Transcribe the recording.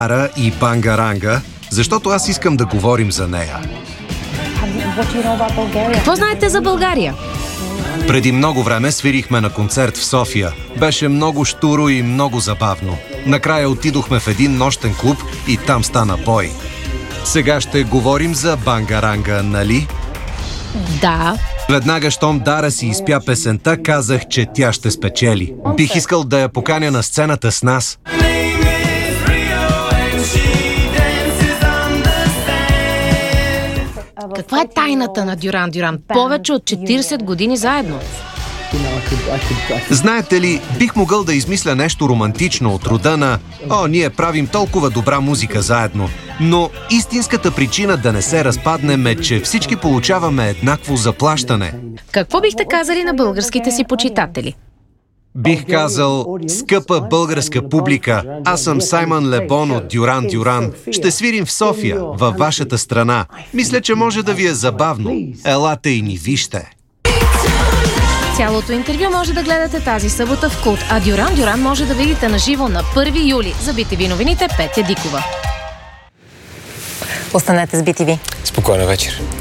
Ара и Бангаранга, защото аз искам да говорим за нея. Какво знаете за България? Преди много време свирихме на концерт в София. Беше много щуро и много забавно. Накрая отидохме в един нощен клуб и там стана бой. Сега ще говорим за Бангаранга, нали? Да. Веднага, щом Дара си изпя песента, казах, че тя ще спечели. Бих искал да я поканя на сцената с нас. Каква е тайната на Дюран Дюран? Повече от 40 години заедно. Знаете ли, бих могъл да измисля нещо романтично от рода на ние правим толкова добра музика заедно. Но истинската причина да не се разпаднем е, че всички получаваме еднакво заплащане. Какво бихте казали на българските си почитатели? Бих казал, скъпа българска публика, аз съм Саймън Лебон от Дюран Дюран. Ще свирим в София, във вашата страна. Мисля, че може да ви е забавно. Елате и ни вижте. Цялото интервю може да гледате тази събота в Култ, а Дюран Дюран може да видите наживо на 1 юли. За BTV новините Петя Дикова. Останете с BTV. Спокойна вечер.